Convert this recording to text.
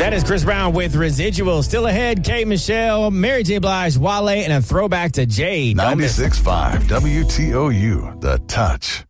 That is Chris Brown with Residual. Still ahead, K. Michelle, Mary J. Blige, Wale, and a throwback to Jade. 96.5 WTOU, The Touch.